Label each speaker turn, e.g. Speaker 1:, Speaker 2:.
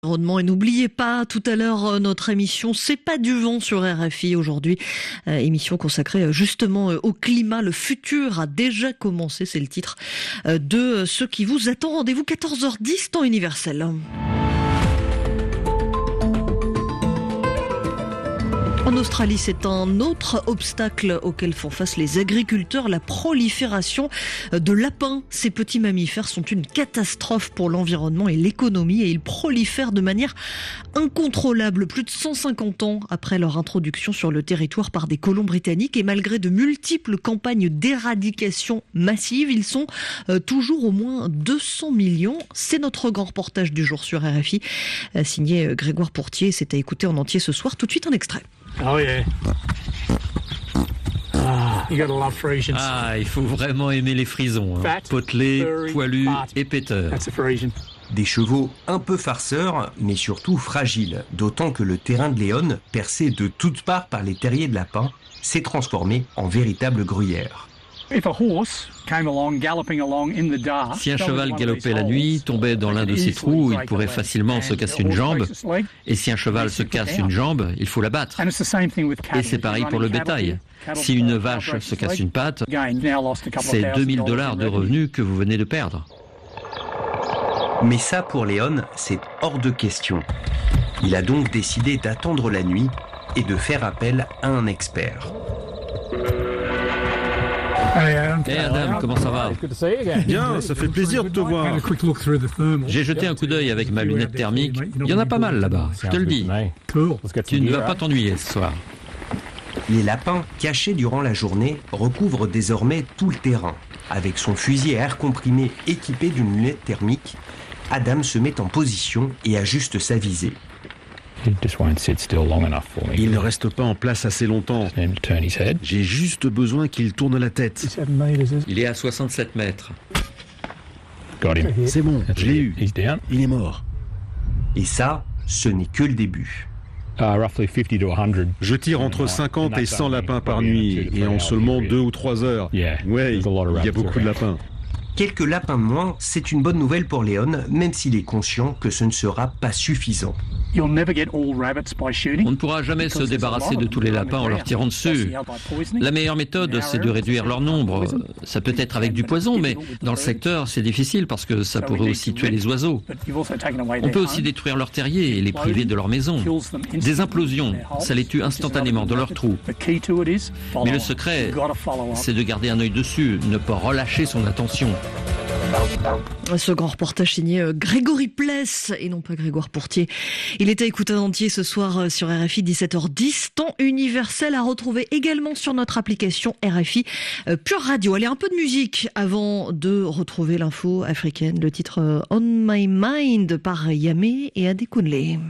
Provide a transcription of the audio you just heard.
Speaker 1: Et n'oubliez pas, tout à l'heure, notre émission C'est pas du vent sur RFI aujourd'hui. Émission consacrée justement au climat. Le futur a déjà commencé, c'est le titre de ce qui vous attend. Rendez-vous 14h10, temps universel. En Australie, c'est un autre obstacle auquel font face les agriculteurs, la prolifération de lapins. Ces petits mammifères sont une catastrophe pour l'environnement et l'économie et ils prolifèrent de manière incontrôlable plus de 150 ans après leur introduction sur le territoire par des colons britanniques. Et malgré de multiples campagnes d'éradication massive, ils sont toujours au moins 200 millions. C'est notre grand reportage du jour sur RFI, signé Grégoire Pourtier. C'est à écouter en entier ce soir. Tout de suite, un extrait.
Speaker 2: Oh yeah. You gotta love Frisians.
Speaker 3: Ah, il faut vraiment aimer les frisons. Hein. Potelés, poilus et péteurs.
Speaker 2: That's a Frisian.
Speaker 4: Des chevaux un peu farceurs, mais surtout fragiles. D'autant que le terrain de Leon, percé de toutes parts par les terriers de lapins, s'est transformé en véritable gruyère.
Speaker 3: Si un cheval galopait la nuit, tombait dans l'un de ces trous, il pourrait facilement se casser une jambe. Et si un cheval se casse une jambe, il faut l'abattre. Et c'est pareil pour le bétail. Si une vache se casse une patte, c'est $2000 de revenus que vous venez de perdre.
Speaker 4: Mais ça, pour Leon, c'est hors de question. Il a donc décidé d'attendre la nuit et de faire appel à un expert.
Speaker 3: Hey Adam, comment ça va?
Speaker 5: Bien, ça fait plaisir de te voir.
Speaker 3: J'ai jeté un coup d'œil avec ma lunette thermique. Il y en a pas mal là-bas, je te le dis. Tu ne vas pas t'ennuyer ce soir.
Speaker 4: Les lapins, cachés durant la journée, recouvrent désormais tout le terrain. Avec son fusil à air comprimé équipé d'une lunette thermique, Adam se met en position et ajuste sa visée.
Speaker 5: Il ne reste pas en place assez longtemps. J'ai juste besoin qu'il tourne la tête.
Speaker 3: Il est à 67 mètres.
Speaker 5: C'est bon, je l'ai eu. Il est mort.
Speaker 4: Et ça, ce n'est que le début.
Speaker 5: Je tire entre 50 et 100 lapins par nuit, et en seulement 2 ou 3 heures. Ouais, il y a beaucoup de lapins.
Speaker 4: Quelques lapins de moins, c'est une bonne nouvelle pour Leon, même s'il est conscient que ce ne sera pas suffisant.
Speaker 3: On ne pourra jamais se débarrasser de tous les lapins en leur tirant dessus. La meilleure méthode, c'est de réduire leur nombre. Ça peut être avec du poison, mais dans le secteur, c'est difficile parce que ça pourrait aussi tuer les oiseaux. On peut aussi détruire leurs terriers et les priver de leur maison. Des implosions, ça les tue instantanément dans leur trou. Mais le secret, c'est de garder un œil dessus, ne pas relâcher son attention.
Speaker 1: Ce grand reportage signé Grégory Pless et non pas Grégoire Pourtier. Il est à écouter en entier ce soir sur RFI 17h10. Temps universel à retrouver également sur notre application RFI Pure Radio. Allez, un peu de musique avant de retrouver l'info africaine. Le titre On My Mind par Yamé et Adekunle.